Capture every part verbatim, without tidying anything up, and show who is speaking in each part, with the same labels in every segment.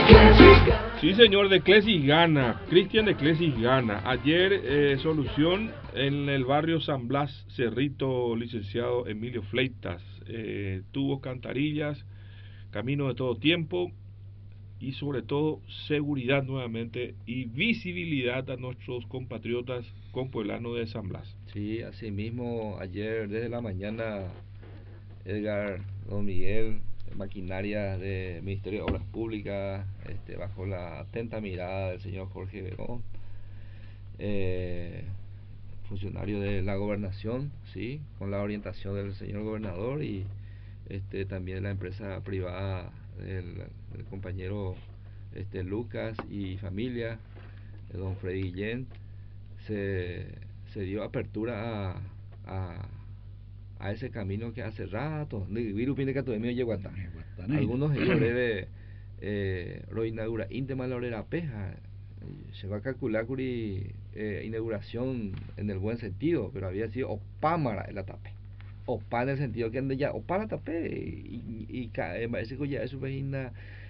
Speaker 1: Sí, señor, de Clesis gana. Cristian de Clesis gana. Ayer, eh, solución en el barrio San Blas, Cerrito, licenciado Emilio Fleitas. Eh, tuvo cantarillas, camino de todo tiempo y sobre todo seguridad nuevamente y visibilidad a nuestros compatriotas compueblanos de San Blas.
Speaker 2: Sí, así mismo ayer desde la mañana Edgar, don Miguel, maquinaria del Ministerio de Obras Públicas, este, bajo la atenta mirada del señor Jorge Verón, eh, funcionario de la gobernación, sí, con la orientación del señor gobernador y este, también la empresa privada del, del compañero este, Lucas y familia, de don Freddy Guillén, se, se dio apertura a, a a ese camino que hace rato viru pine que todavía llegó hasta algunos señores eh, lo inaugura íntima la orera peja llegó a calcular curi eh, inauguración en el buen sentido, pero había sido opámara el atape opa en el sentido que ande ya opa la tape y y me parece que ya eso vejina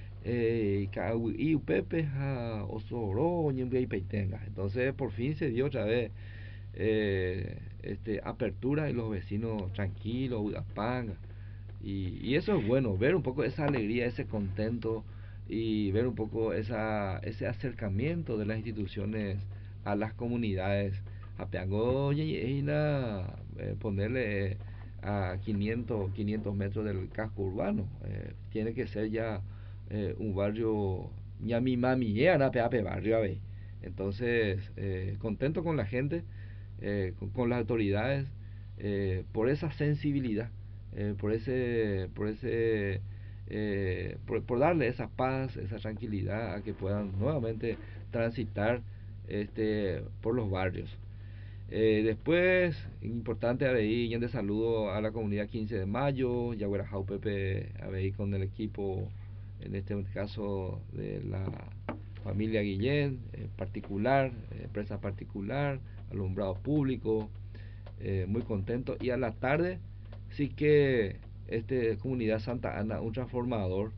Speaker 2: eh, y upepe a osoro y peitenga, entonces por fin se dio otra vez eh, este, apertura y los vecinos tranquilos, Udapanga. Y, y eso es bueno, ver un poco esa alegría, ese contento y ver un poco esa, ese acercamiento de las instituciones a las comunidades. Apeango y eh, ponerle a quinientos, quinientos metros del casco urbano. Eh, tiene que ser ya eh, un barrio ñami mami, barrio a ver. Entonces, eh, contento con la gente eh, con, con las autoridades eh, por esa sensibilidad, eh, por ese, por ese, eh, por, por darle esa paz, esa tranquilidad a que puedan nuevamente transitar este por los barrios. Eh, después, importante ahí, de saludo a la comunidad quince de mayo, Yaguarajau Pepe, ahí con el equipo, en este caso de la familia Guillén, eh, particular, eh, empresa particular, alumbrado público, eh, muy contento. Y a la tarde, sí que este comunidad Santa Ana, un transformador,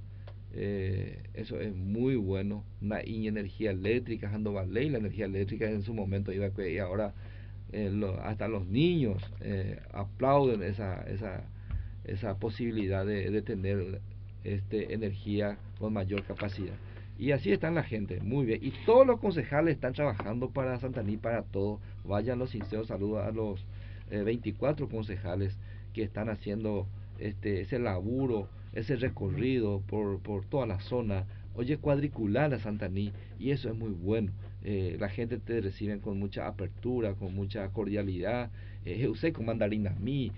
Speaker 2: eh, eso es muy bueno, una energía eléctrica, Ando Ley, la energía eléctrica en su momento iba a y ahora eh, lo, hasta los niños eh, aplauden esa esa esa posibilidad de, de tener este energía con mayor capacidad. Y así están la gente, muy bien. Y todos los concejales están trabajando para Santaní, para todo. Vayan los sinceros saludos a los eh, veinticuatro concejales que están haciendo este ese laburo, ese recorrido por, por toda la zona. Oye, cuadricular a Santaní, y eso es muy bueno. Eh, la gente te recibe con mucha apertura, con mucha cordialidad. Eh, usted con mandarina mi,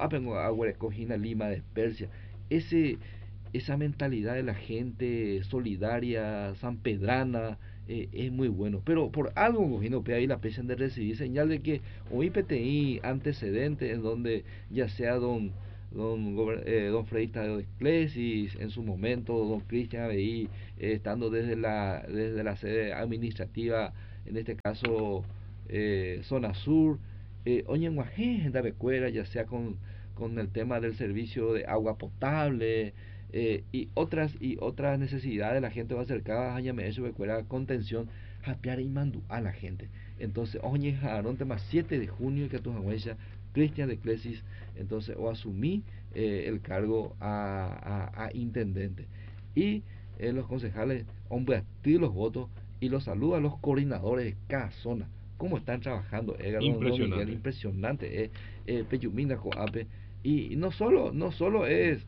Speaker 2: cojina lima de Persia. Ese esa mentalidad de la gente solidaria, sanpedrana, eh, es muy bueno. Pero por algo, cojino, ahí la presión de recibir señal de que un I P T I antecedente en donde ya sea don don, eh, don Freddy Tadeo de Clesis, en su momento don Cristian Abey, eh, estando desde la desde la sede administrativa, en este caso eh, zona sur, eh, oye, en la recuerda, ya sea con, con el tema del servicio de agua potable, eh, y otras y otras necesidades, la gente va acercada a Jaime eso recuerda contención japear y mandu a la gente. Entonces oye jaron tema siete de junio que tu huella Cristian de Clesis, entonces o asumí eh, el cargo a, a, a intendente y eh, los concejales hombre activar los votos y los saludo a los coordinadores de cada zona cómo están trabajando. Edgar, don Miguel,
Speaker 1: Impresionante.
Speaker 2: impresionante, eh, eh, Peyumina Coape, y no solo no solo es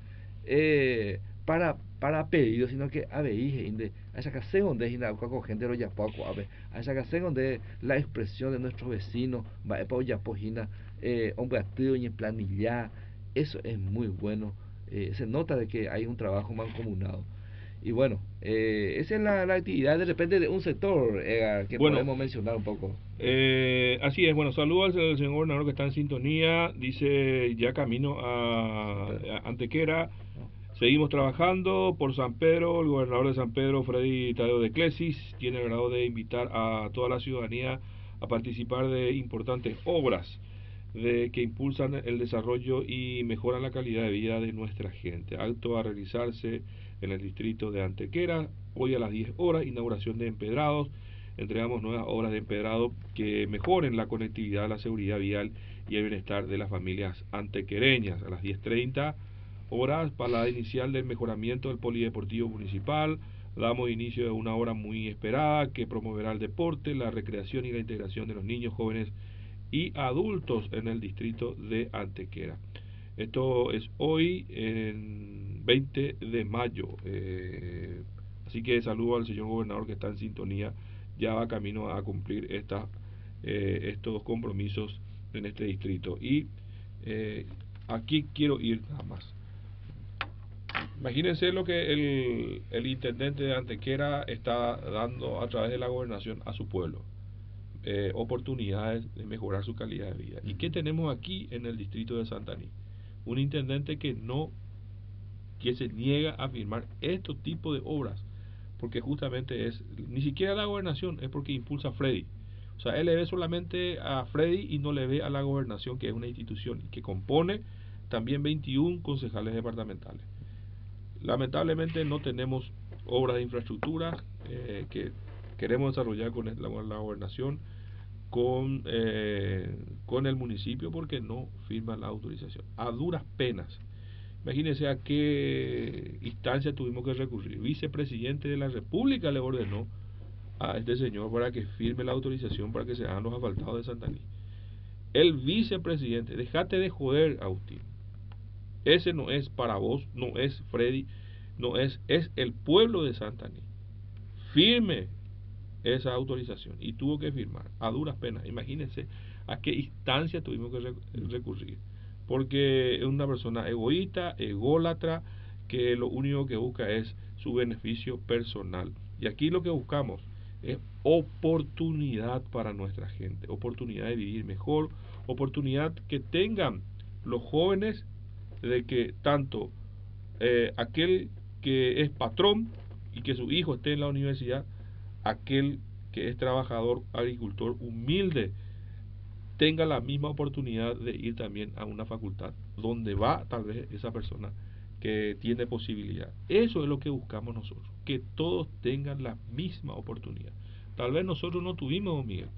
Speaker 2: eh, para para pedido, sino que a veces a esa casa donde es con gente lo ya poco a ver a esa casa donde la expresión de nuestros vecinos va a ya pojina eh, hombre activo y en planilla, eso es muy bueno. Eh, se nota de que hay un trabajo mancomunado. Y bueno, eh, esa es la, la actividad de repente de un sector, Edgar, que
Speaker 1: Bueno,
Speaker 2: podemos mencionar un poco.
Speaker 1: Eh, así es, bueno, saludos al señor gobernador que está en sintonía, dice ya camino a, a Antequera, seguimos trabajando por San Pedro, el gobernador de San Pedro, Freddy Tadeo de Clesis, tiene el grado de invitar a toda la ciudadanía a participar de importantes obras de que impulsan el desarrollo y mejoran la calidad de vida de nuestra gente. Acto a realizarse en el distrito de Antequera. Hoy a las diez horas, inauguración de empedrados. Entregamos nuevas obras de empedrado que mejoren la conectividad, la seguridad vial y el bienestar de las familias antequereñas. A las diez treinta horas, para la inicial del mejoramiento del polideportivo municipal. Damos inicio a una obra muy esperada que promoverá el deporte, la recreación y la integración de los niños, jóvenes y adultos en el distrito de Antequera. Esto es hoy, en veinte de mayo. Eh, así que saludo al señor gobernador que está en sintonía. Ya va camino a cumplir esta, eh, estos compromisos en este distrito. Y eh, aquí quiero ir nada más. Imagínense lo que el, el intendente de Antequera está dando a través de la gobernación a su pueblo. Eh, oportunidades de mejorar su calidad de vida. ¿Y qué tenemos aquí en el distrito de Santaní? Un intendente que no, que se niega a firmar estos tipos de obras, porque justamente es, ni siquiera la gobernación, es porque impulsa a Freddy. O sea, él le ve solamente a Freddy y no le ve a la gobernación, que es una institución y que compone también veintiún concejales departamentales. Lamentablemente no tenemos obras de infraestructura eh, que queremos desarrollar con la, la gobernación, con, eh, con el municipio, porque no firma la autorización. A duras penas. Imagínense a qué instancia tuvimos que recurrir. El vicepresidente de la República le ordenó a este señor para que firme la autorización para que se hagan los asfaltados de Santaní. El vicepresidente, déjate de joder, Agustín. Ese no es para vos, no es Freddy, no es, es el pueblo de Santaní. Firme esa autorización, y tuvo que firmar a duras penas. Imagínense a qué instancia tuvimos que recurrir, porque es una persona egoísta, ególatra, que lo único que busca es su beneficio personal. Y aquí lo que buscamos es oportunidad para nuestra gente, oportunidad de vivir mejor, oportunidad que tengan los jóvenes de que tanto eh, aquel que es patrón y que su hijo esté en la universidad, aquel que es trabajador, agricultor, humilde, tenga la misma oportunidad de ir también a una facultad donde va tal vez esa persona que tiene posibilidad. Eso es lo que buscamos nosotros, que todos tengan la misma oportunidad. Tal vez nosotros no tuvimos, Miguel,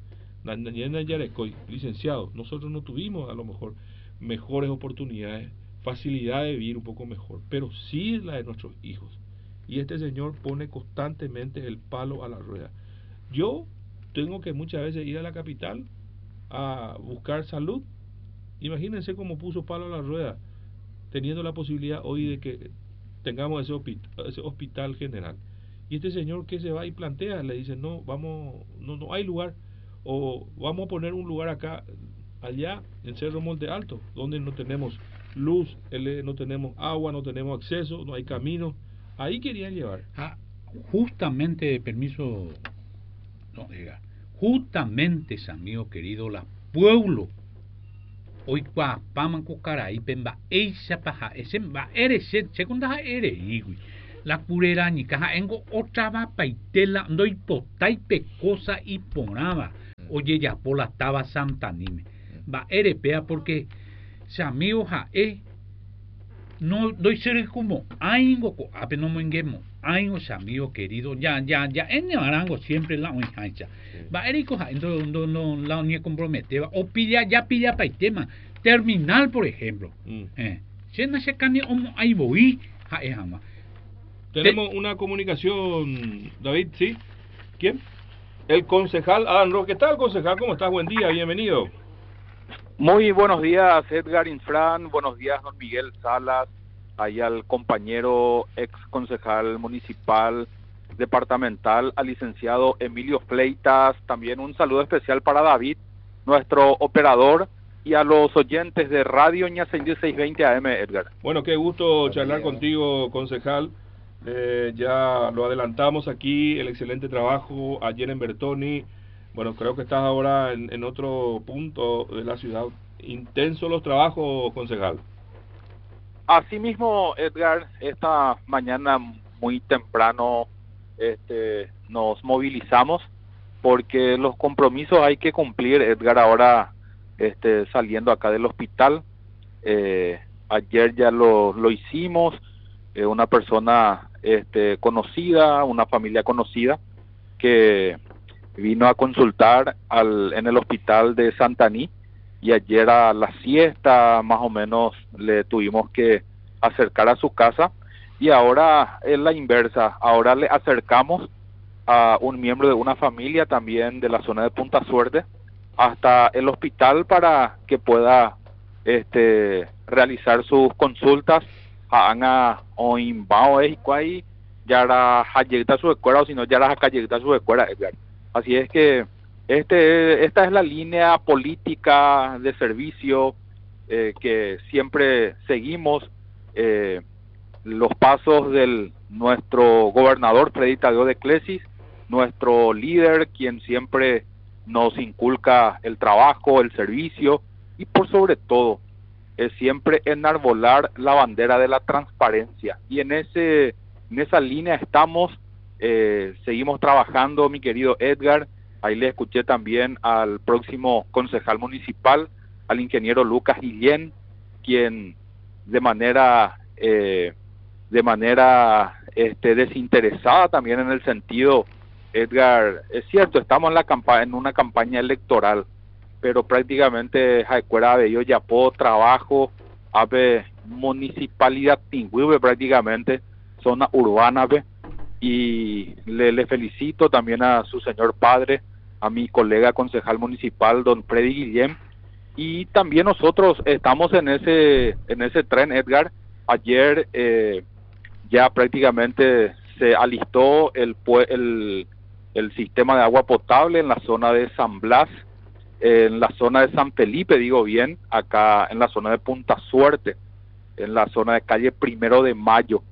Speaker 1: licenciado, nosotros no tuvimos a lo mejor mejores oportunidades, facilidad de vivir un poco mejor, pero sí la de nuestros hijos. Y este señor pone constantemente el palo a la rueda. Yo tengo que muchas veces ir a la capital a buscar salud. Imagínense cómo puso palo a la rueda, teniendo la posibilidad hoy de que tengamos ese hospital, ese hospital general. Y este señor que se va y plantea, le dice, no, vamos, no, no hay lugar, o vamos a poner un lugar acá, allá, en Cerro Monte Alto, donde no tenemos luz, no tenemos agua, no tenemos acceso, no hay camino. Ahí querían llevar.
Speaker 3: Ah, justamente, permiso, no, diga, justamente, amigo querido, la pueblo, hoy cua paman cucaray, pemba, eisa paja, ese va, eres, segunda eres, la curera ni caja, engo otra va paitela, no hipotai pecosa y ponaba, oye, ya por la taba santanime, va, eres pea, porque, se amigo ja, eh, no doy ser como aingo co apenas no menguemo aingo amigo querido ya ya ya en arango siempre la unhancha va erico ja no no no la ni compromete o pilla ya pilla para el tema terminal por ejemplo mm. eh se no se cani om ahí voy ja es ama
Speaker 1: tenemos Te... una comunicación, David, ¿sí? ¿Quién? El concejal Adán Roque. ¿Qué tal, concejal? ¿Cómo estás? Buen día, bienvenido.
Speaker 4: Muy buenos días, Edgar Infran, buenos días, don Miguel Salas, ahí al compañero ex concejal municipal departamental, al licenciado Emilio Fleitas, también un saludo especial para David, nuestro operador, y a los oyentes de Radio Ñacendio seiscientos veinte A M, Edgar.
Speaker 1: Bueno, qué gusto charlar contigo, concejal. Eh, ya lo adelantamos aquí, el excelente trabajo ayer en Bertoni. Bueno, creo que estás ahora en, en otro punto de la ciudad. Intensos los trabajos, concejal.
Speaker 4: Asimismo, Edgar, esta mañana muy temprano este, nos movilizamos porque los compromisos hay que cumplir, Edgar, ahora este, saliendo acá del hospital. Eh, ayer ya lo, lo hicimos, eh, una persona este, conocida, una familia conocida, que vino a consultar al, en el hospital de Santaní, y ayer a la siesta más o menos le tuvimos que acercar a su casa, y ahora es la inversa, ahora le acercamos a un miembro de una familia también de la zona de Punta Suerte hasta el hospital para que pueda este realizar sus consultas. Anga o inbao es cuai ya la hayeta su escuela, o si no ya la hayeta su escuela, Edgar. Así es que este esta es la línea política de servicio eh, que siempre seguimos, eh, los pasos del nuestro gobernador Freddy Tadeo de Clesis, nuestro líder, quien siempre nos inculca el trabajo, el servicio y por sobre todo es siempre enarbolar la bandera de la transparencia. Y en ese en esa línea estamos, eh, seguimos trabajando, mi querido Edgar. Ahí le escuché también al próximo concejal municipal, al ingeniero Lucas Guillén, quien de manera eh, de manera este, desinteresada también en el sentido, Edgar, es cierto, estamos en la campaña, en una campaña electoral, pero prácticamente Jaecuera Bello Yapó, trabajo, ave municipalidad Tingüibe prácticamente, zona urbana, ve, y le, le felicito también a su señor padre, a mi colega concejal municipal, don Freddy Guillén, y también nosotros estamos en ese en ese tren, Edgar. Ayer eh, ya prácticamente se alistó el, el, el sistema de agua potable en la zona de San Blas, en la zona de San Felipe, digo bien, acá en la zona de Punta Suerte, en la zona de calle Primero de Mayo,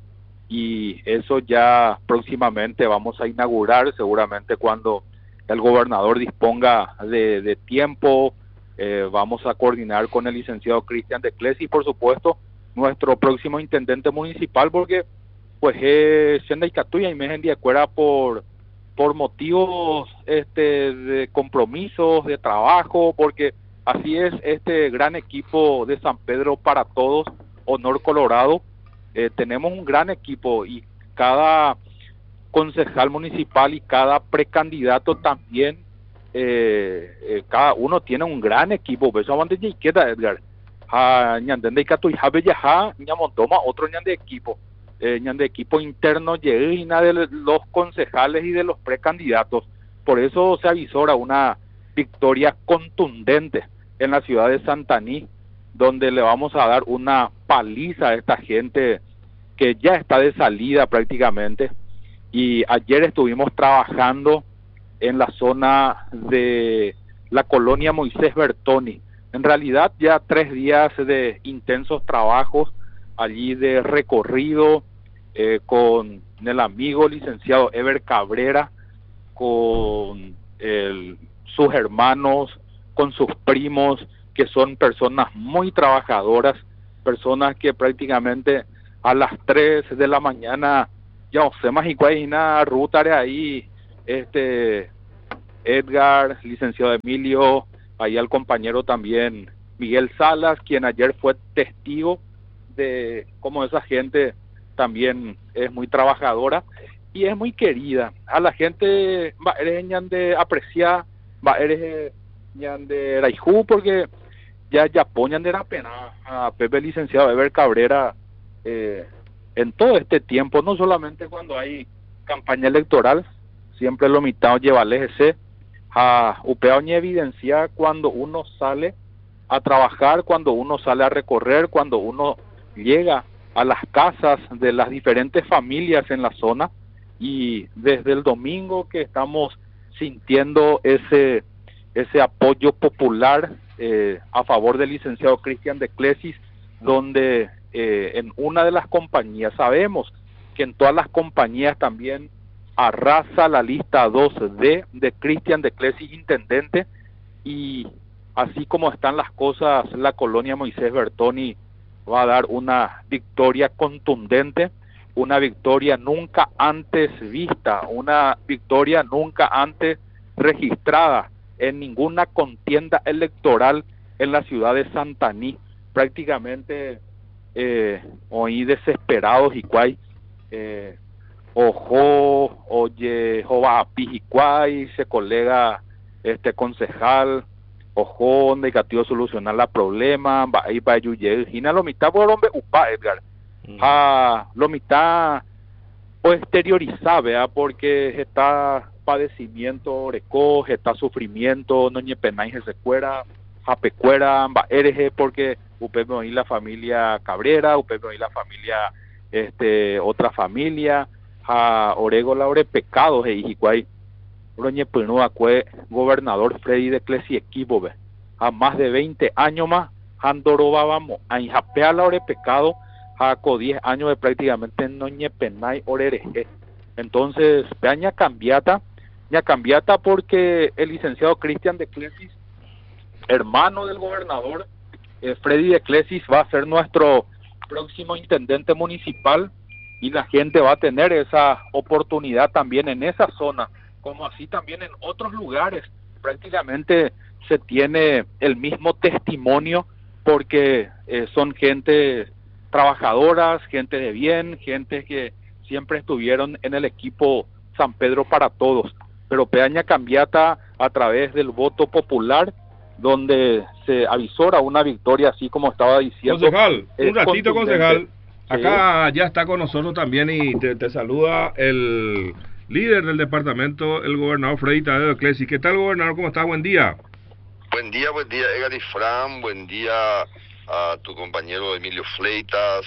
Speaker 4: y eso ya próximamente vamos a inaugurar, seguramente cuando el gobernador disponga de, de tiempo. Eh, vamos a coordinar con el licenciado Cristian de Clesis y por supuesto nuestro próximo intendente municipal, porque pues es Senda y Catuya y Mejen de Acuera por por motivos este de compromisos, de trabajo, porque así es este gran equipo de San Pedro para Todos, Honor Colorado. Eh, tenemos un gran equipo y cada concejal municipal y cada precandidato también, eh, eh, cada uno tiene un gran equipo. Pues eso de Edgar, ñandende y Catuy Jabe Yaja, ñamontoma otro ñande equipo. Eh, de equipo interno llena de los concejales y de los precandidatos. Por eso se avisora una victoria contundente en la ciudad de Santaní, donde le vamos a dar una paliza a esta gente que ya está de salida prácticamente. Y ayer estuvimos trabajando en la zona de la colonia Moisés Bertoni. En realidad ya tres días de intensos trabajos allí, de recorrido eh, con el amigo licenciado Ever Cabrera, con el, sus hermanos, con sus primos, que son personas muy trabajadoras, personas que prácticamente a las tres de la mañana ya no sé más y cuál es una ruta de ahí, este Edgar, licenciado Emilio, ahí al compañero también Miguel Salas, quien ayer fue testigo de cómo esa gente también es muy trabajadora y es muy querida. A la gente va eres ñan de apreciar, va eres ñan de Raijú, porque ya ya poñan de la pena a Pepe licenciado Ever Cabrera eh, en todo este tiempo, no solamente cuando hay campaña electoral, siempre lo mitad llevarles ese a upeo ni evidencia cuando uno sale a trabajar, cuando uno sale a recorrer, cuando uno llega a las casas de las diferentes familias en la zona. Y desde el domingo que estamos sintiendo ese ese apoyo popular eh, a favor del licenciado Cristian de Clesis, donde eh, en una de las compañías, sabemos que en todas las compañías también arrasa la lista dos D de Cristian de Clesis intendente, y así como están las cosas, la colonia Moisés Bertoni va a dar una victoria contundente, una victoria nunca antes vista, una victoria nunca antes registrada en ninguna contienda electoral en la ciudad de Santaní. Prácticamente eh, oí desesperados y cuay, eh, ojo, oye, jova pijicuay, se colega este concejal, ojo, donde catió solucionar la problema, va ahí va yuye, gina lo mitad por hombre upa Edgar,
Speaker 1: Mm.
Speaker 4: ah, lo mitad o exteriorizar, ¿verdad? Porque está padecimiento oreco, está sufrimiento, no ñepenay se secuera, japecuera, va ereje, porque usted me oí la familia Cabrera, usted me oí la familia, este, otra familia, a orego la ore pecados, e hijicuay, roñe punúa cue gobernador Freddy de Clesi equipo, ve, a más de veinte años más, andoroba vamos, a injapea la ore pecado, con diez años de prácticamente no ñepenay orereje. Entonces, vea ña cambiata, ña cambiata porque el licenciado Cristian de Clesis, hermano del gobernador eh, Freddy de Clesis, va a ser nuestro próximo intendente municipal y la gente va a tener esa oportunidad también en esa zona, como así también en otros lugares. Prácticamente se tiene el mismo testimonio porque eh, son gente trabajadoras, gente de bien, gente que siempre estuvieron en el equipo San Pedro para Todos. Pero Peaña Cambiata, a través del voto popular, donde se avisora una victoria, así como estaba diciendo.
Speaker 1: Concejal, un ratito,
Speaker 4: contundente.
Speaker 1: concejal.
Speaker 4: Sí.
Speaker 1: Acá ya está con nosotros también y te, te saluda el líder del departamento, el gobernador Freddy Tadeo de Clesi. ¿Qué tal, gobernador? ¿Cómo está? Buen día.
Speaker 5: Buen día, buen día, Edgar y Fran. Buen día a tu compañero Emilio Fleitas,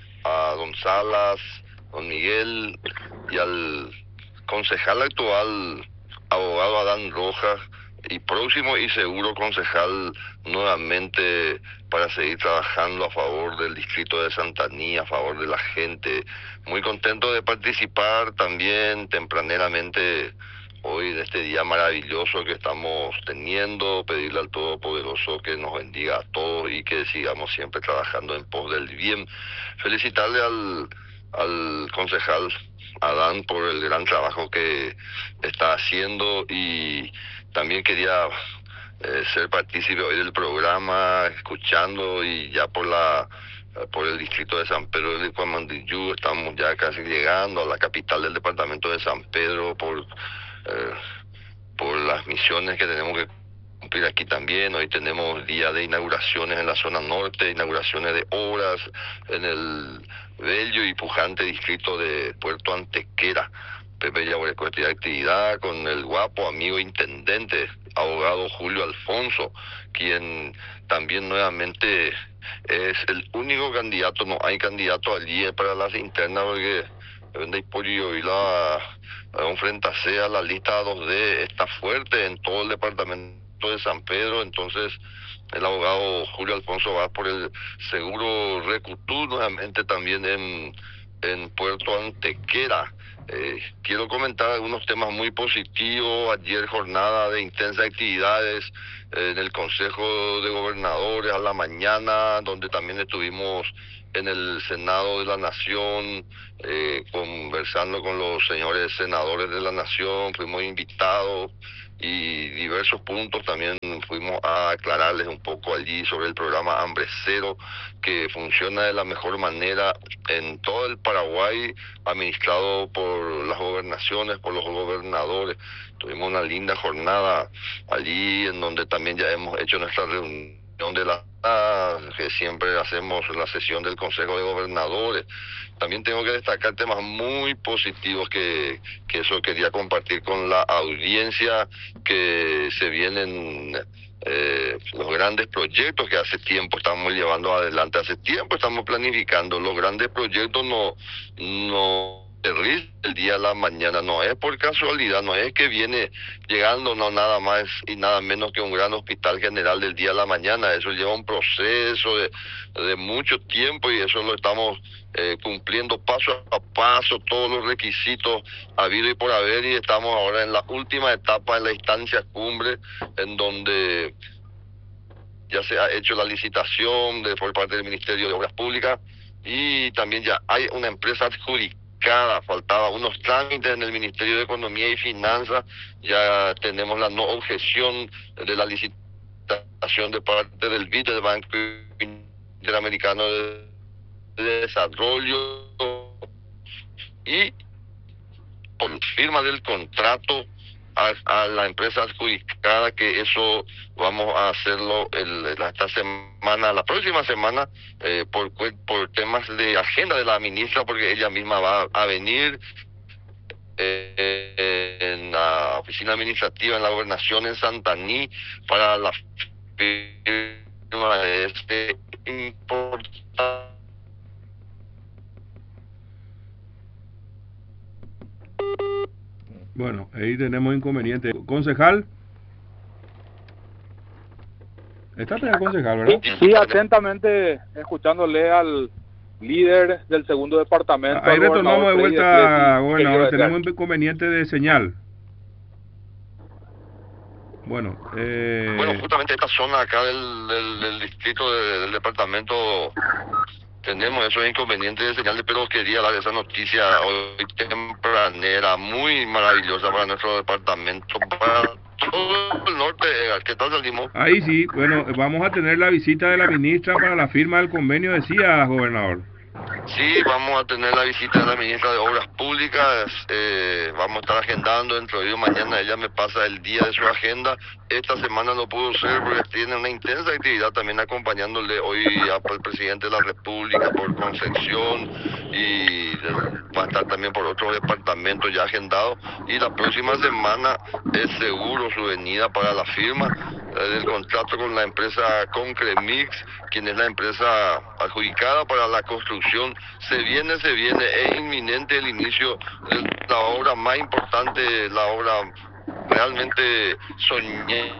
Speaker 5: a don Salas, don Miguel y al concejal actual, abogado Adán Rojas, y próximo y seguro concejal nuevamente para seguir trabajando a favor del distrito de Santaní, a favor de la gente. Muy contento de participar también tempraneramente hoy de este día maravilloso que estamos teniendo, pedirle al Todopoderoso que nos bendiga a todos y que sigamos siempre trabajando en pos del bien. Felicitarle al, al concejal Adán por el gran trabajo que está haciendo y también quería eh, ser partícipe hoy del programa, escuchando y ya por la por el distrito de San Pedro de Cuamandiyú, estamos ya casi llegando a la capital del departamento de San Pedro por eh, por las misiones que tenemos que cumplir aquí también. Hoy tenemos día de inauguraciones en la zona norte, inauguraciones de obras en el bello y pujante distrito de Puerto Antequera. Pepe Yaguareco de actividad con el guapo amigo intendente, abogado Julio Alfonso, quien también nuevamente es el único candidato, no hay candidato allí para las internas porque vende pollo y la enfrentarse a la lista dos D está fuerte en todo el departamento de San Pedro. Entonces el abogado Julio Alfonso va por el seguro Recutú nuevamente también en, en Puerto Antequera. Eh, quiero comentar algunos temas muy positivos. Ayer jornada de intensas actividades eh, en el Consejo de Gobernadores a la mañana, donde también estuvimos en el Senado de la Nación, eh, conversando con los señores senadores de la Nación. Fuimos invitados y diversos puntos también fuimos a aclararles un poco allí sobre el programa Hambre Cero, que funciona de la mejor manera en todo el Paraguay, administrado por las gobernaciones, por los gobernadores. Tuvimos una linda jornada allí en donde también ya hemos hecho nuestra reunión de la que siempre hacemos en la sesión del Consejo de Gobernadores. También tengo que destacar temas muy positivos que, que eso quería compartir con la audiencia, que se vienen eh, los grandes proyectos que hace tiempo estamos llevando adelante, hace tiempo estamos planificando. Los grandes proyectos no no el día a la mañana, no es por casualidad, no es que viene llegando, no nada más y nada menos que un gran hospital general del día a la mañana. Eso lleva un proceso de, de mucho tiempo y eso lo estamos eh, cumpliendo paso a paso, todos los requisitos habido y por haber, y estamos ahora en la última etapa, en la instancia cumbre, en donde ya se ha hecho la licitación de, por parte del Ministerio de Obras Públicas y también ya hay una empresa adjudicada. Faltaba unos trámites en el Ministerio de Economía y Finanzas, ya tenemos la no objeción de la licitación de parte del B I D, del Banco Interamericano de Desarrollo, y por firma del contrato a, a la empresa adjudicada, que eso vamos a hacerlo el, esta semana, la próxima semana, eh, por, por temas de agenda de la ministra, porque ella misma va a venir eh, en la oficina administrativa en la gobernación en Santaní para la firma de este importante.
Speaker 1: Bueno, ahí tenemos inconveniente. Concejal. Está el concejal, ¿verdad?
Speaker 4: Sí, atentamente escuchándole al líder del segundo departamento.
Speaker 1: Ahí retornamos de vuelta, gobernador.
Speaker 4: Clesi,
Speaker 1: Tenemos inconveniente de señal. Bueno, eh...
Speaker 5: bueno, justamente esta zona acá del, del, del distrito de, del departamento tenemos esos inconvenientes de señales, pero quería dar esa noticia hoy tempranera, muy maravillosa para nuestro departamento, para todo el norte. ¿Qué tal salimos?
Speaker 1: Ahí sí, bueno, vamos a tener la visita de la ministra para la firma del convenio, decía, gobernador.
Speaker 5: Sí, vamos a tener la visita de la ministra de Obras Públicas, eh, vamos a estar agendando dentro de ello. Mañana ella me pasa el día de su agenda. Esta semana no pudo ser porque tiene una intensa actividad también acompañándole hoy al presidente de la República por Concepción, y va a estar también por otros departamentos ya agendados, y la próxima semana es seguro su venida para la firma del contrato con la empresa Concremix, quien es la empresa adjudicada para la construcción. Se viene, se viene, es inminente el inicio de la obra más importante, la obra realmente soñada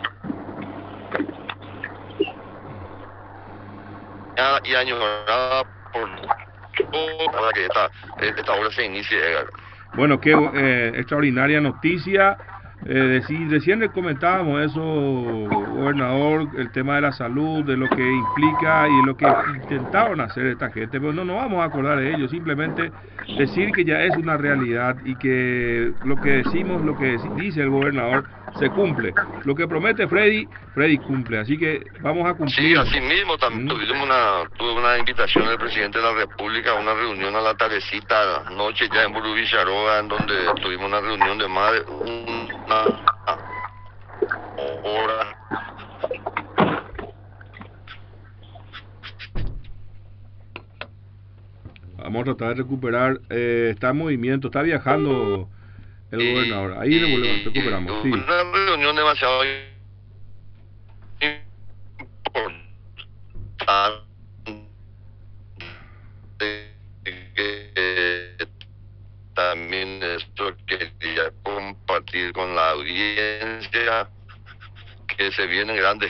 Speaker 5: y añorada por todo para que esta, esta obra se inicie.
Speaker 1: Bueno, qué eh, extraordinaria noticia. Eh, si recién le comentábamos eso, gobernador, el tema de la salud, de lo que implica y lo que intentaron hacer esta gente, pero no nos vamos a acordar de ello, simplemente decir que ya es una realidad y que lo que decimos, lo que dice el gobernador, se cumple. Lo que promete Freddy, Freddy cumple, así que vamos a cumplir.
Speaker 5: Sí, así mismo, también
Speaker 1: ¿Mm?
Speaker 5: tuvimos una, tuve una invitación del presidente de la República a una reunión a la tardecita, noche ya en Burú Villaroga, en donde tuvimos una reunión de más de una hora.
Speaker 1: Vamos a tratar de recuperar, eh, está en movimiento, está viajando el
Speaker 5: y,
Speaker 1: gobernador, ahí le volvemos, recuperamos, sí.
Speaker 5: Una reunión demasiado importante, que también esto quería compartir con la audiencia, que se vienen grandes.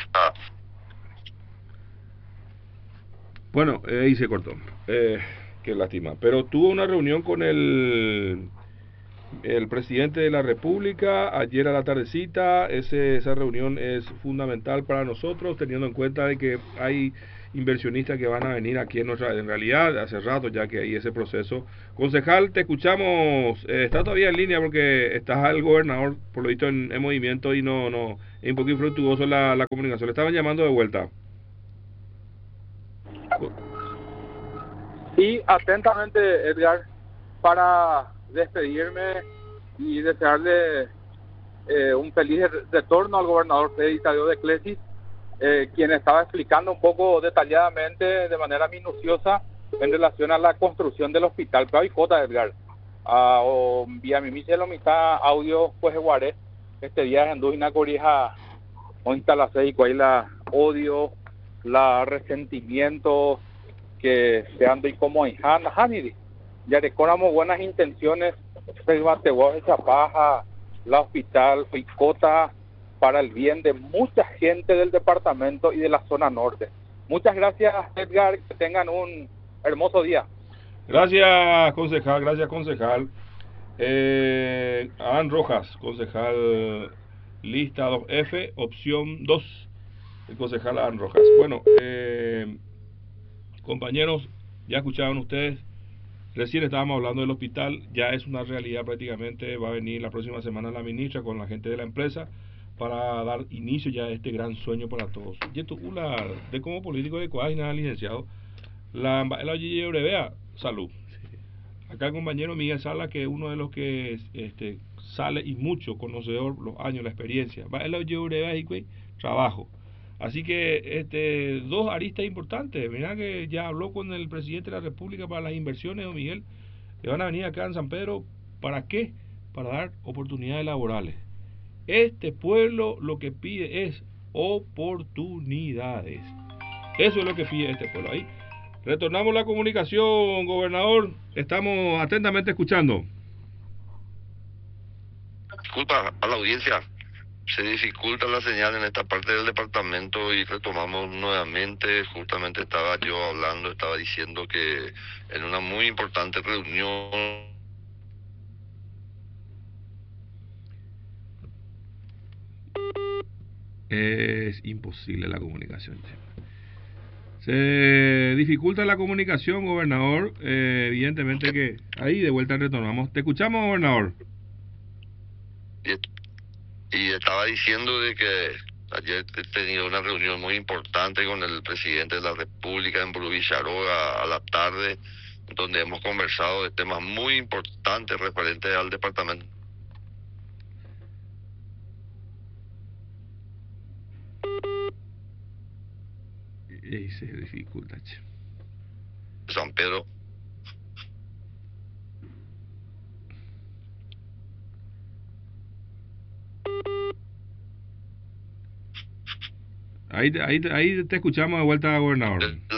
Speaker 1: Bueno, eh, ahí se cortó, eh, qué lástima, pero tuvo una reunión con el el presidente de la República ayer a la tardecita. Ese, esa reunión es fundamental para nosotros, teniendo en cuenta de que hay inversionistas que van a venir aquí en nuestra, en realidad hace rato ya que hay ese proceso. Concejal, te escuchamos, eh, está todavía en línea porque está el gobernador por lo visto en, en movimiento y no, no, es un poco infructuoso la, la comunicación. Le estaban llamando de vuelta.
Speaker 4: Sí, atentamente, Edgar, para despedirme y desearle eh, un feliz retorno al gobernador Freddy Tadeo de Clesi, eh, quien estaba explicando un poco detalladamente, de manera minuciosa, en relación a la construcción del hospital Clavikota, Edgar. Ah, o vía mi michelo mitad audio pues guaré este día en Dujina Corija o instalación y cuál la odio, la resentimiento que se anda y como en Han Haniri. Ya recordamos buenas intenciones, esa paja, la hospital, Ficota, para el bien de mucha gente del departamento y de la zona norte. Muchas gracias, Edgar, que tengan un hermoso día.
Speaker 1: Gracias, concejal, gracias, concejal. Eh, Adán Rojas, concejal lista dos F, opción dos, el concejal Adán Rojas. Bueno, eh, compañeros, ya escucharon ustedes. Recién estábamos hablando del hospital, ya es una realidad prácticamente, va a venir la próxima semana la ministra con la gente de la empresa para dar inicio ya a este gran sueño para todos. Y esto, una, de como político de Cuadra y nada, licenciado, la la brevea, salud. acá el compañero Miguel Sala, que es uno de los que este, sale y mucho conocedor, los años, la experiencia. Va el trabajo. Así que este, dos aristas importantes. Mira que ya habló con el presidente de la República para las inversiones, don Miguel, que van a venir acá en San Pedro. ¿Para qué? Para dar oportunidades laborales. Este pueblo lo que pide es oportunidades. Eso es lo que pide este pueblo. Ahí retornamos la comunicación, gobernador. Estamos atentamente escuchando.
Speaker 5: Disculpa a la audiencia. Se dificulta la señal en esta parte del departamento y retomamos nuevamente. Justamente estaba yo hablando, estaba diciendo que en una muy importante reunión
Speaker 1: es imposible la comunicación. Se dificulta la comunicación, gobernador. Eh, evidentemente que ahí de vuelta retornamos. Te escuchamos, gobernador.
Speaker 5: Y estaba diciendo de que ayer he tenido una reunión muy importante con el presidente de la República en Brú Villaroga a la tarde, donde hemos conversado de temas muy importantes referentes al departamento
Speaker 1: y se dificulta.
Speaker 5: San Pedro.
Speaker 1: Ahí, ahí, ahí te escuchamos de vuelta, gobernador.